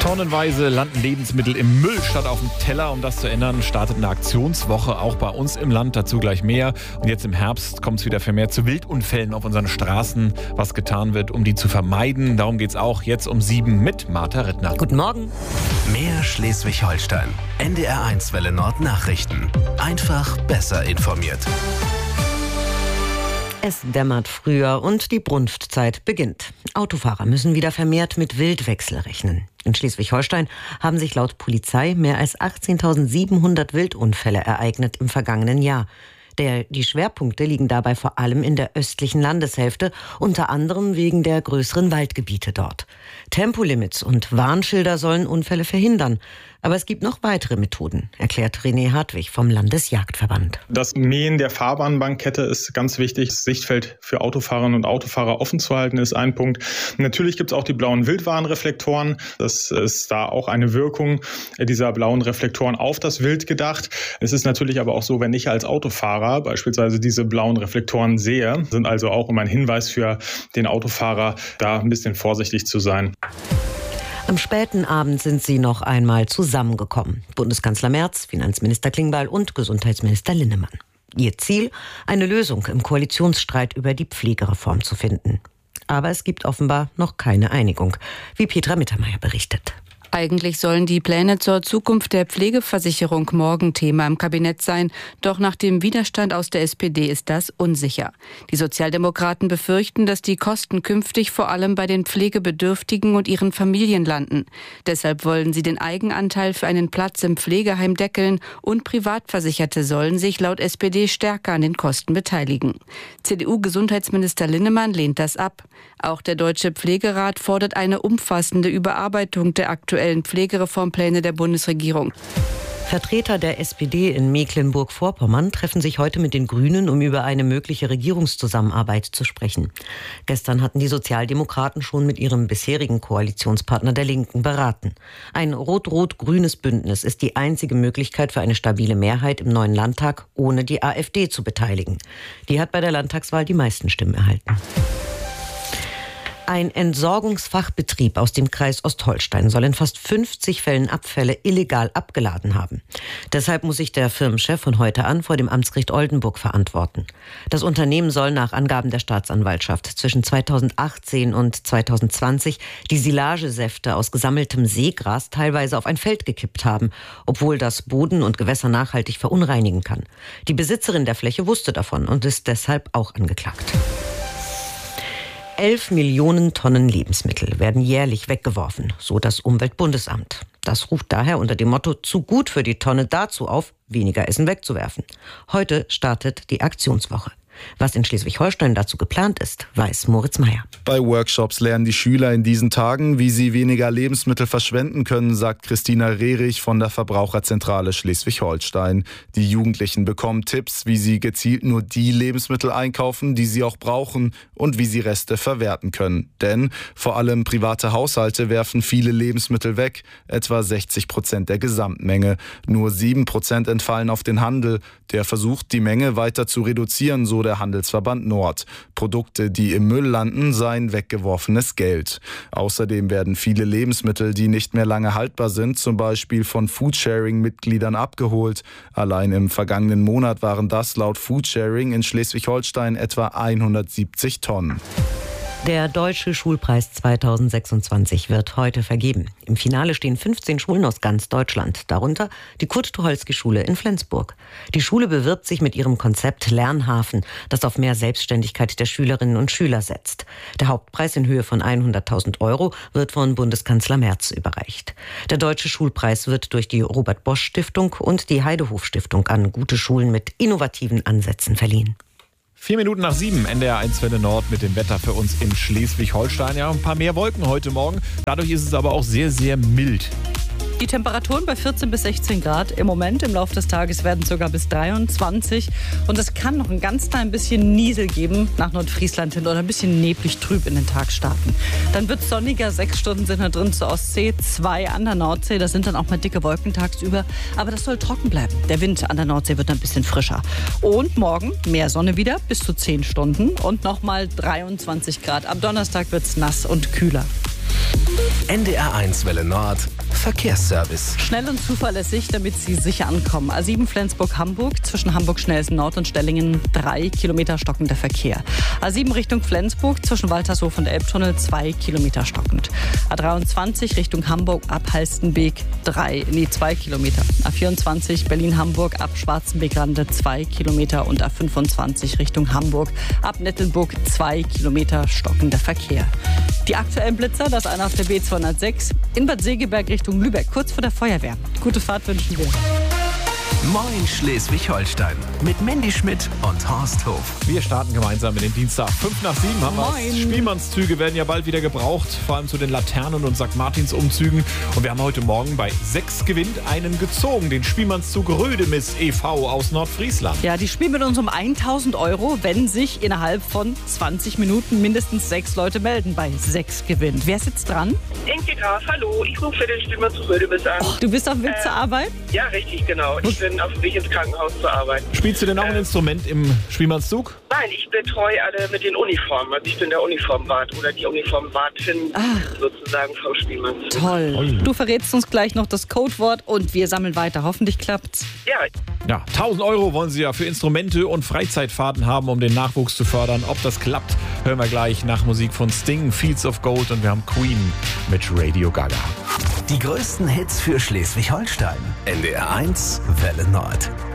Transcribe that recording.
Tonnenweise landen Lebensmittel im Müll statt auf dem Teller. Um das zu ändern, startet eine Aktionswoche auch bei uns im Land. Dazu gleich mehr. Und jetzt im Herbst kommt es wieder vermehrt zu Wildunfällen auf unseren Straßen. Was getan wird, um die zu vermeiden. Darum geht es auch jetzt um 7 mit Martha Rittner. Guten Morgen. Mehr Schleswig-Holstein. NDR1 Welle Nord Nachrichten. Einfach besser informiert. Es dämmert früher und die Brunftzeit beginnt. Autofahrer müssen wieder vermehrt mit Wildwechsel rechnen. In Schleswig-Holstein haben sich laut Polizei mehr als 18.700 Wildunfälle ereignet im vergangenen Jahr. Die Schwerpunkte liegen dabei vor allem in der östlichen Landeshälfte, unter anderem wegen der größeren Waldgebiete dort. Tempolimits und Warnschilder sollen Unfälle verhindern. Aber es gibt noch weitere Methoden, erklärt René Hartwig vom Landesjagdverband. Das Mähen der Fahrbahnbankkette ist ganz wichtig. Das Sichtfeld für Autofahrerinnen und Autofahrer offen zu halten ist ein Punkt. Natürlich gibt es auch die blauen Wildwarnreflektoren. Das ist da auch eine Wirkung dieser blauen Reflektoren auf das Wild gedacht. Es ist natürlich aber auch so, wenn ich als Autofahrer beispielsweise diese blauen Reflektoren sehe, sind also auch immer ein Hinweis für den Autofahrer, da ein bisschen vorsichtig zu sein. Am späten Abend sind sie noch einmal zusammengekommen. Bundeskanzler Merz, Finanzminister Klingbeil und Gesundheitsminister Linnemann. Ihr Ziel, eine Lösung im Koalitionsstreit über die Pflegereform zu finden. Aber es gibt offenbar noch keine Einigung, wie Petra Mittermeier berichtet. Eigentlich sollen die Pläne zur Zukunft der Pflegeversicherung morgen Thema im Kabinett sein. Doch nach dem Widerstand aus der SPD ist das unsicher. Die Sozialdemokraten befürchten, dass die Kosten künftig vor allem bei den Pflegebedürftigen und ihren Familien landen. Deshalb wollen sie den Eigenanteil für einen Platz im Pflegeheim deckeln und Privatversicherte sollen sich laut SPD stärker an den Kosten beteiligen. CDU-Gesundheitsminister Linnemann lehnt das ab. Auch der Deutsche Pflegerat fordert eine umfassende Überarbeitung der aktuellen Pflegereformpläne der Bundesregierung. Vertreter der SPD in Mecklenburg-Vorpommern treffen sich heute mit den Grünen, um über eine mögliche Regierungszusammenarbeit zu sprechen. Gestern hatten die Sozialdemokraten schon mit ihrem bisherigen Koalitionspartner der Linken beraten. Ein rot-rot-grünes Bündnis ist die einzige Möglichkeit für eine stabile Mehrheit im neuen Landtag, ohne die AfD zu beteiligen. Die hat bei der Landtagswahl die meisten Stimmen erhalten. Ein Entsorgungsfachbetrieb aus dem Kreis Ostholstein soll in fast 50 Fällen Abfälle illegal abgeladen haben. Deshalb muss sich der Firmenchef von heute an vor dem Amtsgericht Oldenburg verantworten. Das Unternehmen soll nach Angaben der Staatsanwaltschaft zwischen 2018 und 2020 die Silagesäfte aus gesammeltem Seegras teilweise auf ein Feld gekippt haben, obwohl das Boden und Gewässer nachhaltig verunreinigen kann. Die Besitzerin der Fläche wusste davon und ist deshalb auch angeklagt. 11 Millionen Tonnen Lebensmittel werden jährlich weggeworfen, so das Umweltbundesamt. Das ruft daher unter dem Motto "Zu gut für die Tonne" dazu auf, weniger Essen wegzuwerfen. Heute startet die Aktionswoche. Was in Schleswig-Holstein dazu geplant ist, weiß Moritz Meyer. Bei Workshops lernen die Schüler in diesen Tagen, wie sie weniger Lebensmittel verschwenden können, sagt Christina Rehrich von der Verbraucherzentrale Schleswig-Holstein. Die Jugendlichen bekommen Tipps, wie sie gezielt nur die Lebensmittel einkaufen, die sie auch brauchen und wie sie Reste verwerten können. Denn vor allem private Haushalte werfen viele Lebensmittel weg, etwa 60% der Gesamtmenge. Nur 7% entfallen auf den Handel. Der versucht, die Menge weiter zu reduzieren, so der Handelsverband Nord. Produkte, die im Müll landen, seien weggeworfenes Geld. Außerdem werden viele Lebensmittel, die nicht mehr lange haltbar sind, zum Beispiel von Foodsharing-Mitgliedern abgeholt. Allein im vergangenen Monat waren das laut Foodsharing in Schleswig-Holstein etwa 170 Tonnen. Der Deutsche Schulpreis 2026 wird heute vergeben. Im Finale stehen 15 Schulen aus ganz Deutschland, darunter die Kurt-Tucholsky-Schule in Flensburg. Die Schule bewirbt sich mit ihrem Konzept Lernhafen, das auf mehr Selbstständigkeit der Schülerinnen und Schüler setzt. Der Hauptpreis in Höhe von 100.000 € wird von Bundeskanzler Merz überreicht. Der Deutsche Schulpreis wird durch die Robert-Bosch-Stiftung und die Heidehof-Stiftung an gute Schulen mit innovativen Ansätzen verliehen. 4 Minuten nach 7, NDR1 Welle Nord mit dem Wetter für uns in Schleswig-Holstein. Ja, ein paar mehr Wolken heute Morgen. Dadurch ist es aber auch sehr, sehr mild. Die Temperaturen bei 14 bis 16 Grad im Moment. Im Laufe des Tages werden es sogar bis 23. Und es kann noch ein ganz klein bisschen Niesel geben nach Nordfriesland hin oder ein bisschen neblig trüb in den Tag starten. Dann wird es sonniger. 6 Stunden sind da drin zur Ostsee, 2 an der Nordsee. Da sind dann auch mal dicke Wolken tagsüber. Aber das soll trocken bleiben. Der Wind an der Nordsee wird ein bisschen frischer. Und morgen mehr Sonne wieder bis zu 10 Stunden und nochmal 23 Grad. Am Donnerstag wird es nass und kühler. NDR1 Welle Nord Verkehrsservice. Schnell und zuverlässig, damit Sie sicher ankommen. A7 Flensburg-Hamburg, zwischen Hamburg-Schnellsen-Nord und Stellingen 3 Kilometer stockender Verkehr. A7 Richtung Flensburg, zwischen Waltershof und Elbtunnel 2 Kilometer stockend. A23 Richtung Hamburg ab Halstenbek 2 Kilometer. A24 Berlin-Hamburg ab Schwarzenbegrande 2 Kilometer und A25 Richtung Hamburg ab Nettelburg 2 Kilometer stockender Verkehr. Die aktuellen Blitzer, das eine auf der B206 in Bad Segeberg Richtung Lübeck, kurz vor der Feuerwehr. Gute Fahrt wünschen wir. Moin Schleswig-Holstein mit Mandy Schmidt und Horst Hof. Wir starten gemeinsam in den Dienstag. 5:05 haben wir. Spielmannszüge werden ja bald wieder gebraucht, vor allem zu den Laternen- und St. Martins-Umzügen. Und wir haben heute Morgen bei 6 gewinnt einen gezogen, den Spielmannszug Rödemis e.V. aus Nordfriesland. Ja, die spielen mit uns um 1.000 €, wenn sich innerhalb von 20 Minuten mindestens 6 Leute melden. Bei 6 gewinnt. Wer sitzt dran? Inke Graf, hallo. Ich rufe für den Spielmannszug Rödemis an. Oh, du bist auf dem Weg zur Arbeit? Ja, richtig, genau. Ich bin auf dem Weg ins Krankenhaus zur Arbeit. Spielst du denn auch ein Instrument im Spielmannszug? Nein, ich betreue alle mit den Uniformen. Also ich bin der Uniformwart oder die Uniformwartin sozusagen vom Spielmannszug. Toll. Du verrätst uns gleich noch das Codewort und wir sammeln weiter. Hoffentlich klappt's. Ja. 1.000 € wollen sie ja für Instrumente und Freizeitfahrten haben, um den Nachwuchs zu fördern. Ob das klappt, hören wir gleich nach Musik von Sting, Fields of Gold, und wir haben Queen mit Radio Gaga. Die größten Hits für Schleswig-Holstein. NDR1 Welle Nord.